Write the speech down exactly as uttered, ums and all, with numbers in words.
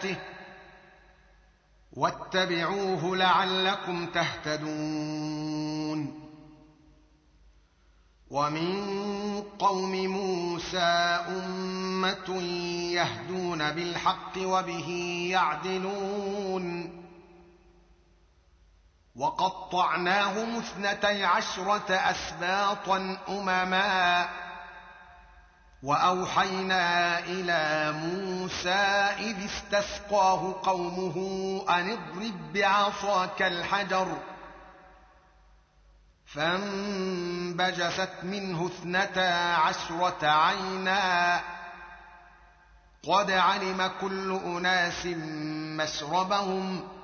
آياته واتبعوه لعلكم تهتدون. ومن قوم موسى أمة يهدون بالحق وبه يعدلون. وقطعناهم اثنتي عشرة أسباطا أمما وأوحينا إلى موسى إذ استسقاه قومه أن اضرب بعصاك الحجر فانبجست منه اثنتا عشرة عينا قد علم كل أناس مشربهم